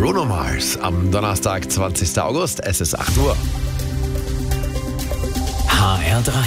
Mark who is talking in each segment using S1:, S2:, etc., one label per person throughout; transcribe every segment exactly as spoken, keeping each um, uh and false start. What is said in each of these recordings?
S1: Bruno Mars am Donnerstag, zwanzigsten August. Es ist acht Uhr.
S2: H R drei.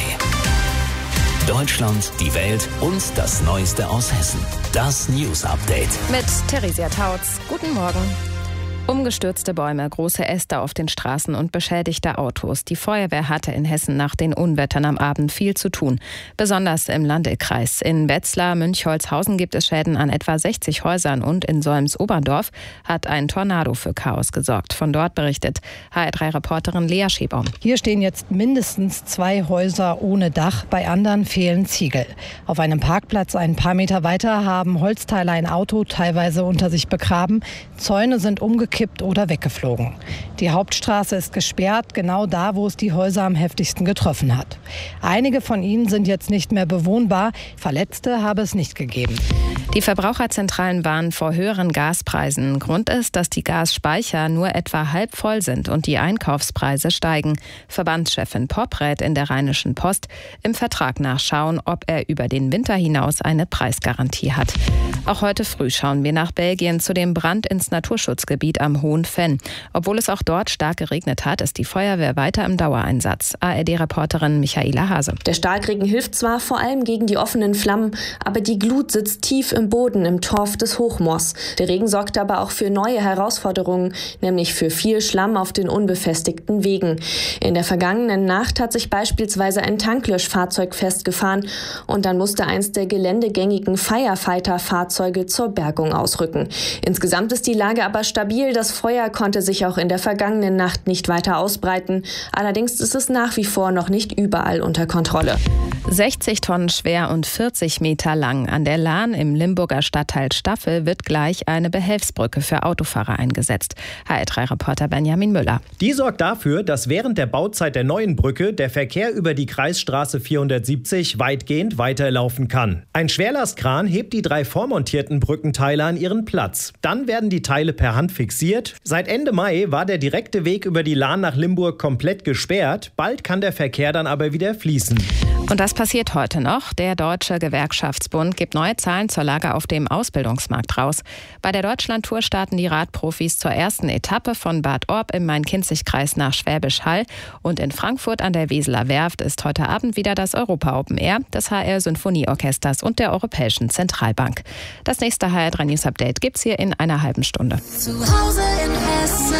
S2: Deutschland, die Welt und das Neueste aus Hessen. Das News Update.
S3: Mit Theresia Tautz. Guten Morgen. Umgestürzte Bäume, große Äste auf den Straßen und beschädigte Autos. Die Feuerwehr hatte in Hessen nach den Unwettern am Abend viel zu tun. Besonders im Landkreis. In Wetzlar, Münchholzhausen gibt es Schäden an etwa sechzig Häusern und in Solms-Oberndorf hat ein Tornado für Chaos gesorgt. Von dort berichtet H R drei Reporterin Lea Schebaum.
S4: Hier stehen jetzt mindestens zwei Häuser ohne Dach, bei anderen fehlen Ziegel. Auf einem Parkplatz ein paar Meter weiter haben Holzteile ein Auto teilweise unter sich begraben. Zäune sind umgekehrt oder weggeflogen. Die Hauptstraße ist gesperrt, genau da, wo es die Häuser am heftigsten getroffen hat. Einige von ihnen sind jetzt nicht mehr bewohnbar. Verletzte habe es nicht gegeben.
S3: Die Verbraucherzentralen warnen vor höheren Gaspreisen. Grund ist, dass die Gasspeicher nur etwa halb voll sind und die Einkaufspreise steigen. Verbandschefin Popp rät in der Rheinischen Post, im Vertrag nachschauen, ob er über den Winter hinaus eine Preisgarantie hat. Auch heute früh schauen wir nach Belgien zu dem Brand ins Naturschutzgebiet am Hohen Venn. Obwohl es auch dort stark geregnet hat, ist die Feuerwehr weiter im Dauereinsatz. A R D-Reporterin Michaela Hase.
S5: Der Starkregen hilft zwar vor allem gegen die offenen Flammen, aber die Glut sitzt tief im Boden im Torf des Hochmoors. Der Regen sorgt aber auch für neue Herausforderungen, nämlich für viel Schlamm auf den unbefestigten Wegen. In der vergangenen Nacht hat sich beispielsweise ein Tanklöschfahrzeug festgefahren und dann musste eins der geländegängigen Firefighter-Fahrzeuge zur Bergung ausrücken. Insgesamt ist die Lage aber stabil. Das Feuer konnte sich auch in der vergangenen Nacht nicht weiter ausbreiten. Allerdings ist es nach wie vor noch nicht überall unter Kontrolle.
S3: sechzig Tonnen schwer und vierzig Meter lang. An der Lahn im Limburger Stadtteil Staffel wird gleich eine Behelfsbrücke für Autofahrer eingesetzt. H R drei Reporter Benjamin Müller.
S6: Die sorgt dafür, dass während der Bauzeit der neuen Brücke der Verkehr über die Kreisstraße vierhundertsiebzig weitgehend weiterlaufen kann. Ein Schwerlastkran hebt die drei vormontierten Brückenteile an ihren Platz. Dann werden die Teile per Hand fixiert. Seit Ende Mai war der direkte Weg über die Lahn nach Limburg komplett gesperrt. Bald kann der Verkehr dann aber wieder fließen.
S3: Und das passiert heute noch. Der Deutsche Gewerkschaftsbund gibt neue Zahlen zur Lage auf dem Ausbildungsmarkt raus. Bei der Deutschlandtour starten die Radprofis zur ersten Etappe von Bad Orb im Main-Kinzig-Kreis nach Schwäbisch Hall. Und in Frankfurt an der Weseler Werft ist heute Abend wieder das Europa Open Air des H R Sinfonieorchesters und der Europäischen Zentralbank. Das nächste H R drei News Update gibt's hier in einer halben Stunde.
S7: Zu Hause in Hessen.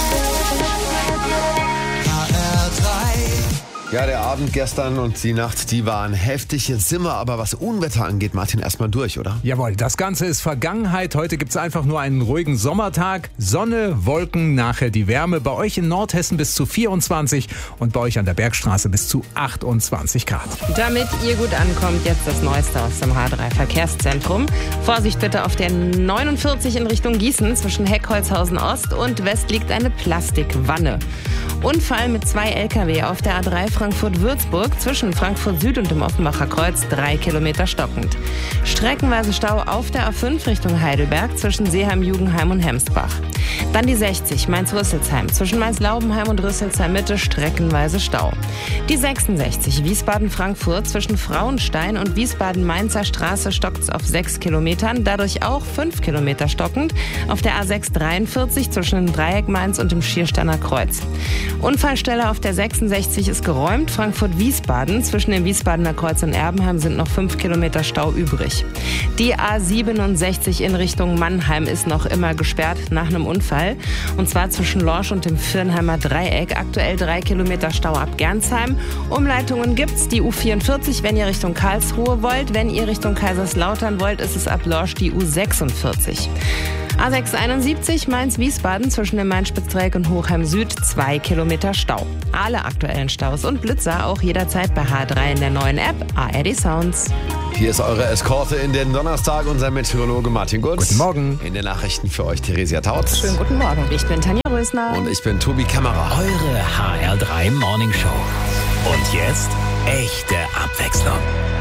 S7: H R drei.
S1: Ja, der Abend gestern und die Nacht, die waren heftig. Jetzt sind wir aber, was Unwetter angeht, Martin, erstmal durch, oder?
S8: Jawohl, das Ganze ist Vergangenheit. Heute gibt's einfach nur einen ruhigen Sommertag. Sonne, Wolken, nachher die Wärme. Bei euch in Nordhessen bis zu vierundzwanzig und bei euch an der Bergstraße bis zu achtundzwanzig Grad.
S3: Damit ihr gut ankommt, jetzt das Neueste aus dem H drei Verkehrszentrum. Vorsicht bitte auf der neunundvierzig in Richtung Gießen. Zwischen Heckholzhausen Ost und West liegt eine Plastikwanne. Unfall mit zwei L K W auf der A drei Frankfurt-Würzburg zwischen Frankfurt Süd und dem Offenbacher Kreuz, drei Kilometer stockend. Streckenweise Stau auf der A fünf Richtung Heidelberg zwischen Seeheim-Jugenheim und Hemsbach. Dann die sechzig Mainz-Rüsselsheim zwischen Mainz-Laubenheim und Rüsselsheim-Mitte, streckenweise Stau. Die sechsundsechzig Wiesbaden-Frankfurt zwischen Frauenstein und Wiesbaden-Mainzer Straße stockt auf sechs Kilometern, dadurch auch fünf Kilometer stockend. Auf der A sechs dreiundvierzig zwischen dem Dreieck Mainz und dem Schiersteiner Kreuz. Unfallstelle auf der sechsundsechzig ist geräumt. Frankfurt-Wiesbaden. Zwischen dem Wiesbadener Kreuz und Erbenheim sind noch fünf Kilometer Stau übrig. Die A siebenundsechzig in Richtung Mannheim ist noch immer gesperrt nach einem Unfall. Und zwar zwischen Lorsch und dem Firnheimer Dreieck. Aktuell drei Kilometer Stau ab Gernsheim. Umleitungen gibt's. Die U vierundvierzig, wenn ihr Richtung Karlsruhe wollt. Wenn ihr Richtung Kaiserslautern wollt, ist es ab Lorsch die U sechsundvierzig. A sechs einundsiebzig Mainz-Wiesbaden zwischen dem Main-Spitz-Dreieck und Hochheim Süd, zwei Kilometer Stau. Alle aktuellen Staus und Blitzer auch jederzeit bei H drei in der neuen App A R D Sounds.
S1: Hier ist eure Eskorte in den Donnerstag, unser Meteorologe Martin Gutz.
S8: Guten Morgen.
S1: In den Nachrichten für euch Theresia Tautz.
S3: Schönen guten Morgen. Ich bin Tanja Rösner.
S1: Und ich bin Tobi Kämmerer.
S2: Eure H R drei Morning Show. Und jetzt echte Abwechslung.